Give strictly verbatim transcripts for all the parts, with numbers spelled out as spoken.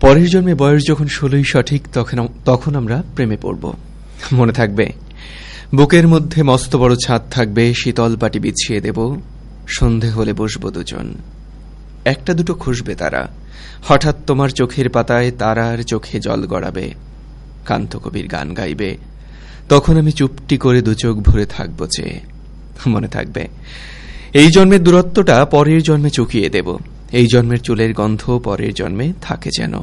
পরের জন্মে বয়স যখন ষোলোই সঠিক তখন তখন আমরা প্রেমে পড়ব। মনে থাকবে বুকের মধ্যে মস্ত বড় ছাদ থাকবে, শীতল পাটি বিছিয়ে দেব, সন্ধে হলে বসবো দুজন, একটা দুটো খুঁজবে তারা, হঠাৎ তোমার চোখের পাতায় তারার চোখে জল গড়াবে, কান্তকবির গান গাইবে, তখন আমি চুপটি করে দু চোখ ভরে থাকবো চেয়ে। মনে থাকবে এই জন্মের দূরত্বটা পরের জন্মে চুকিয়ে দেব, এই জন্মের চুলের গন্ধ পরের জন্মে থাকে যেন,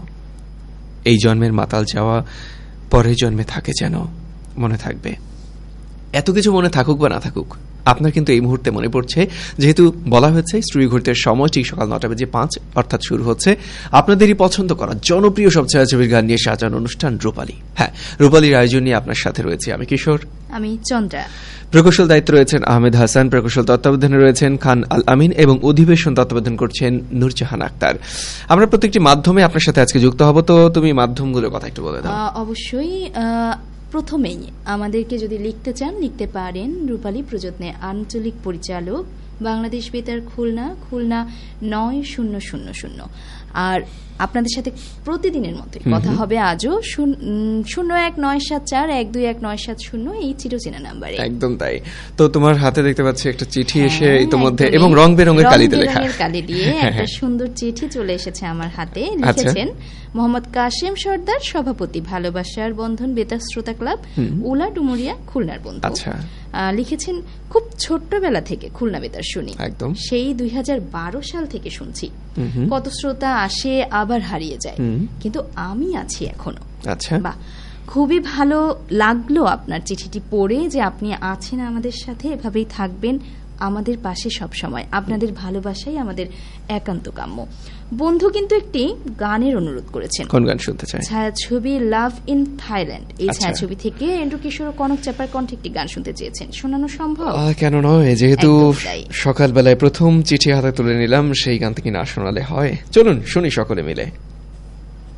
এই জন্মের মাতাল যাওয়া পরের জন্মে থাকে যেন। মনে থাকবে। এত কিছু মনে থাকুক বা না থাকুক, আপনার কিন্তু এই মুহূর্তে মনে পড়ছে, যেহেতু বলা হয়েছে স্টুডিও ঘুরতে সময় ঠিক সকাল নটা বেজে পাঁচ, অর্থাৎ শুরু হচ্ছে আপনাদেরই পছন্দ করা জনপ্রিয় সব ছায়াছবির গান নিয়ে সাজানো অনুষ্ঠান রূপালী। হ্যাঁ, রূপালীর আয়োজন নিয়ে আপনার সাথে রয়েছে আমি কিশোর, আমি চন্দ্রা। প্রকৌশল দায়িত্ব রয়েছেন আহমেদ হাসান, প্রকৌশল তত্ত্বাবধানে রয়েছেন খান আল আমিন এবং অধিবেশন তত্ত্বাবধান করছেন নূরজাহান আক্তার। আমরা প্রত্যেকটি মাধ্যমে আপনার সাথে আজকে যুক্ত হব, তো তুমি মাধ্যমগুলোর কথা একটু বলে দাও। অবশ্যই। প্রথমেই আমাদেরকে যদি লিখতে চান লিখতে পারেন রূপালী প্রযত্নে আঞ্চলিক পরিচালক বাংলাদেশ বেতার খুলনা, খুলনা নয় শূন্য শূন্য শূন্য। আর আপনাদের সাথে প্রতিদিনের মতো কথা হবে আজও শূন্য এক নয় সাত চার এক দুই এক নয় সাত শূন্য, এই চিরচেনা নাম্বারে। একদম তাই। তো তোমার হাতে দেখতে পাচ্ছি একটা চিঠি এসে ইতোমধ্যে, এবং রং বেরঙের কালিতে লেখা, কালি দিয়ে একটা সুন্দর চিঠি চলে এসেছে আমার হাতে। লিখেছেন মোহাম্মদ কাশেম সর্দার, সভাপতি ভালোবাসার বন্ধন বেতার শ্রোতা ক্লাব, উলা ডুমুরিয়া, খুলনার বন্ধু। আচ্ছা। লিখেছেন খুব ছোট্টবেলা থেকে খুলনা বেতার শুনি, একদম সেই দুই হাজার বারো সাল থেকে শুনছি। কত শ্রোতা আসে আবার হারিয়ে যায়, কিন্তু আমি আছি এখনো। আচ্ছা, বা খুবই ভালো লাগলো আপনার চিঠিটি পড়ে, যে আপনি আছেন আমাদের সাথে, এভাবেই থাকবেন আমাদের পাশে সব সময়। আপনাদের ভালোবাসাই আমাদের একান্ত কাম্য। বন্ধু কিন্তু একটি গানের অনুরোধ করেছেন। কোন গান শুনতে চাই? ছায়াছবি লাভ ইন থাইল্যান্ড, এই ছায়াছবি থেকে এন্ড্রু কিশোর ও কনক চাপার কণ্ঠে একটি গান শুনতে চেয়েছেন। শোনানো সম্ভব? কেন নয়, যেহেতু সকালবেলায় প্রথম চিঠি হাতে তুলে নিলাম, সেই গান থেকে না শোনালে হয়। চলুন শুনি সকলে মিলে।